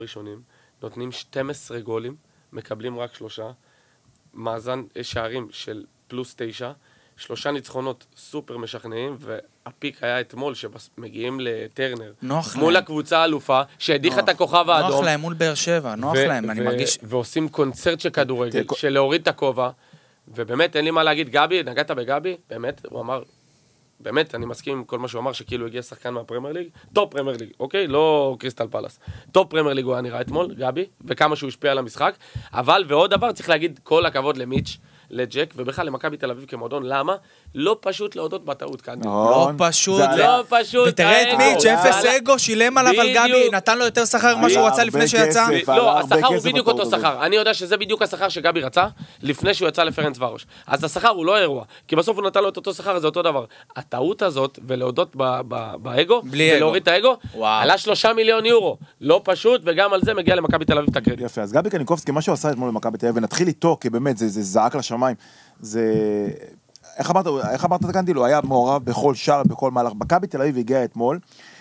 ראשונים, נותנים 12 גולים, מקבלים רק 3, מאזן שערים של פלוס 9, 3 ניצחונות סופר משכנעים, והפיק היה אתמול שמגיעים לטרנר, מול הקבוצה האלופה, שהדיחה את הכוכב האדום. נוח להם מול באר שבע, נוח להם, אני מרגיש... ועושים קונצרט של כדורגל, של להוריד את הכובע, ובאמת אין לי מה להגיד, גבי, נגעת בגבי, באמת, הוא אמר, באמת, אני מסכים עם כל מה שהוא אמר, שכאילו הגיע שחקן מהפרמייר ליג, טופ פרמייר ליג, אוקיי? לא קריסטל פלאס. טופ פרמייר ליג הוא היה נראה אתמול, גבי, וכמה שהוא השפיע על המשחק, אבל, ועוד דבר, צריך להגיד כל הכבוד למיץ', לג'ק, ובכלל למכבי תל אביב כמועדון, למה? לא פשוט להודות בטעות כאן. לא פשוט. לא פשוט. ותראה את מיץ', אפס אגו, שילם עליו על גבי, נתן לו יותר שכר ממה שהוא רצה לפני שיצא. לא, השכר הוא בדיוק אותו שכר. אני יודע שזה בדיוק השכר שגבי רצה, לפני שהוא יצא לפרנץ ורוש. אז השכר הוא לא אירוע, כי בסוף הוא נתן לו את אותו שכר, זה אותו דבר. הטעות הזאת, ולהודות באגו, ולהוריד את האגו, עלה 3 מיליון יורו. לא פשוט, וגם על זה מגיע למכבי תל אביב את הקרדיט. יפה, אז גבי קניקובסקי, מה שהוא עשה אתמול למכבי תל אביב, ונתחיל איתו, כי באמת זה זעק לשמיים. זה... איך אמרת תקנתי לו? היה מעורב בכל שער, בכל מהלך. מכבי תל אביב הגיע אתמול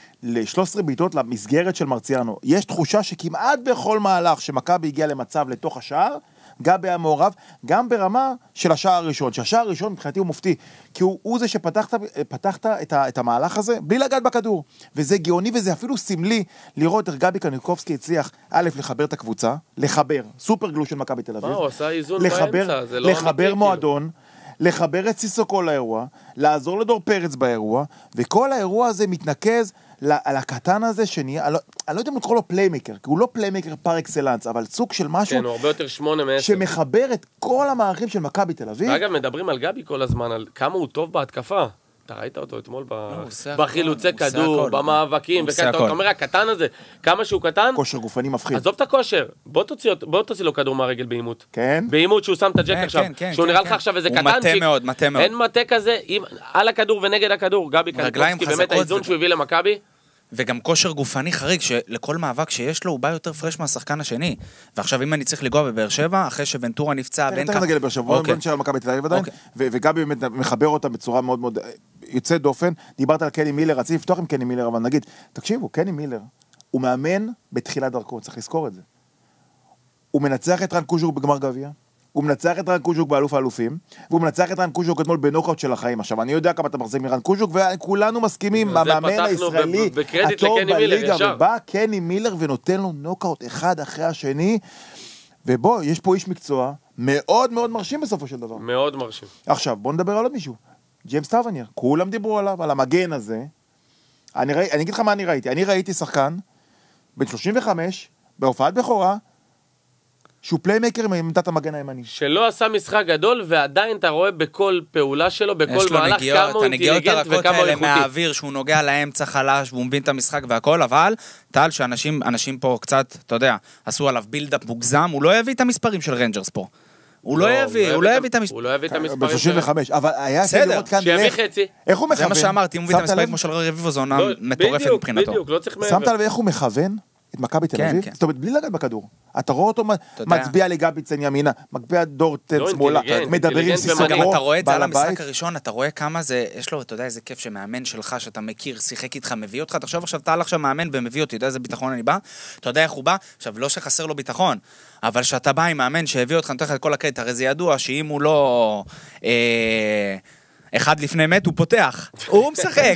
ל-13 בעיטות למסגרת של מרציאנו. יש תחושה שכמעט בכל מהלך שמכבי הגיע למצב לתוך השער, גבי היה מעורב, גם ברמה של השער הראשון. שהשער הראשון מבחינתי הוא מופתי, כי הוא זה שפתחת את המהלך הזה בלי לגעת בכדור. וזה גאוני וזה אפילו סמלי לראות איך גבי קניקובסקי הצליח א' לחבר את הקבוצה, לחבר, סופר גלו של מכבי תל אביב. הוא עשה איזון באמצע, זה לא לחבר מועדון, לחבר את סיסוקו לאירוע, לעזור לדור פרץ באירוע, וכל האירוע הזה מתנקז על הקטן הזה שנהיה, אני לא יודע אם לקרוא לו פליימקר, כי הוא לא פליימקר פר אקסלנס, אבל סוג של משהו, כן, הוא הרבה יותר 8 מ-10. שמחבר את כל המערכים של מכבי תל אביב. ואגב, מדברים על גבי כל הזמן, על כמה הוא טוב בהתקפה. אתה ראית אותו אתמול בחילוצי כדור, במאבקים, אתה אומר, הקטן הזה, כמה שהוא קטן, כושר גופני מפחיד. עזוב את הכושר, בוא תוציא לו כדור מהרגל באימות. כן? באימות שהוא שם את הג'ק עכשיו, שהוא נראה לך עכשיו איזה קטן, הוא מטה מאוד. אין מטה כזה, על הכדור ונגד הכדור, גבי קניקובסקי, באמת האיזון שהוא הביא למכבי. וגם כושר גופני חריג, שלכל מאבק שיש לו, הוא בא יותר פרש מהשחקן השני. ועכשיו, אם אני צריך לגוע בבאר שבע, אחרי שוונטורה נפצע, תכף נגיע לבאר שבע, בוא נשאר על מכבי תל אביב עדיין, וגבי באמת מחבר אותה בצורה מאוד מאוד יוצאת דופן. דיברת על קני מילר, רציתי לפתוח עם קני מילר, אבל נגיד, תקשיבו, קני מילר, הוא מאמן בתחילת דרכו, צריך לזכור את זה. הוא מנצח את רן קוז'וק בגמר גביע, הוא מנצח את רן קוז'וק באלוף האלופים, והוא מנצח את רן קוז'וק אתמול בנוקאוט של החיים. עכשיו, אני יודע כמה אתה מחזיק מרן קוז'וק, וכולנו מסכימים, המאמן הישראלי הטוב בליגה, ובא קני מילר ונותן לו נוקאוט אחד אחרי השני, ובוא, יש פה איש מקצוע מאוד מאוד מרשים בסופו של דבר. מאוד מרשים. עכשיו, בוא נדבר על עוד מישהו. ג'יימס טאווניר, כולם דיברו עליו, על המגן הזה. אני אגיד לך מה אני ראיתי. אני ראיתי שחקן, בן 35, בהופעת בכורה, שהוא פליימקר מעמדת המגן הימני. שלא עשה משחק גדול, ועדיין אתה רואה בכל פעולה שלו, בכל מהלך, כמה הוא אינטליגנט וכמה הוא איכותי. מהאוויר, שהוא נוגע לאמצע חלש, והוא מבין את המשחק והכל, אבל טל, שאנשים פה קצת, אתה יודע, עשו עליו בילדאפ מוגזם, הוא לא יביא את המספרים של רנג'רס פה. הוא לא יביא את המספרים. הוא לא יביא את המספרים. ב-35, אבל היה בסדר, שיביא חצי. איך הוא מכוון? זה מה שאמרתי, הוא מביא את המספרים כמו של רביבו, זו עונה מטורפת מבחינתו. בדיוק, לא צריך מעבר. שמת לב איך הוא מכוון את מכבי תל אביב? זאת אומרת, בלי לגעת בכדור. אתה רואה אותו מצביע לגביצן ימינה, מגביע דורטן שמאלה, מדבר עם סיסוקו, גם אתה רואה את זה על המשחק הראשון, אתה רואה כמה זה, יש לו, אתה יודע איזה כיף שמאמן שלך, שאתה מכיר, שיחק איתך, מביא אותך, תחשוב עכשיו, אתה עכשיו מאמן ומביא אותי, אתה יודע איזה ביטחון אני בא, אתה יודע איך הוא בא, עכשיו לא שחסר לו ביטחון, אבל שאתה בא עם מאמן שהביא אותך, נותן לך את כל הקרדיט, הרי זה ידוע שאם הוא לא אחד לפני מת, הוא פותח. הוא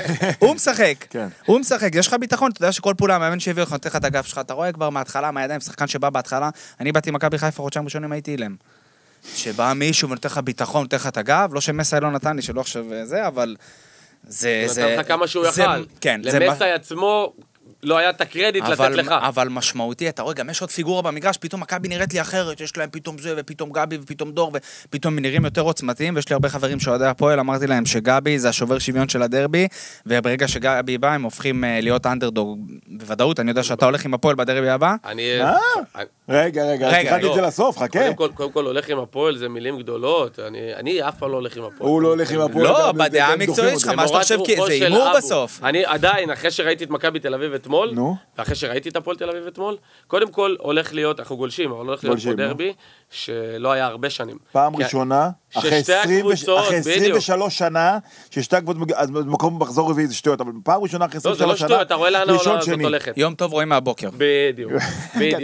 משחק. יש לך ביטחון, אתה יודע שכל פעולה המאמן שהביא אותך, נותן לך את הגב שלך, אתה רואה כבר מההתחלה, מהידיים, שחקן שבא בהתחלה, אני באתי עם מכבי חיפה חודשיים ראשונים הייתי אילם. שבא מישהו ונותן לך ביטחון, נותן לך את הגב, לא שמסי לא נתן לי, שלא עכשיו זה, אבל זה... נתן לך כמה שהוא יכל. כן. למסי עצמו... לא היה את הקרדיט לתת לך. אבל משמעותי, אתה רואה, גם יש עוד פיגורה במגרש, פתאום מכבי נראית לי אחרת, יש להם פתאום זה, ופתאום גבי, ופתאום דור, ופתאום נראים יותר עוצמתיים, ויש לי הרבה חברים שאוהדי הפועל, אמרתי להם שגבי זה השובר שוויון של הדרבי, וברגע שגבי בא, הם הופכים להיות אנדרדוג בוודאות, אני יודע שאתה הולך עם הפועל בדרבי הבא. רגע, תחלתי את זה לסוף, חכה. קודם כל הולך עם הפועל, זה מילים גדולות, אני אף פעם לא הולך עם הפועל. הוא לא הולך עם הפועל. לא, בדעה המקצועית שלך, מה שאתה חושב, זה הימור בסוף. אני עדיין, אחרי שראיתי את מכבי תל אביב אתמול, אתמול, נו. ואחרי שראיתי את הפועל תל אביב אתמול, קודם כל הולך להיות, אנחנו גולשים, אבל הולך להיות פה דרבי, שלא היה הרבה שנים. פעם ראשונה, אחרי 23 שנה, ששתי הקבוצות במקום מחזור רביעי זה שטויות, אבל פעם ראשונה אחרי 23 שנה, לא, זה לא שטויות, אתה רואה לאן העונה הזאת הולכת. יום טוב רואים מהבוקר. בדיוק.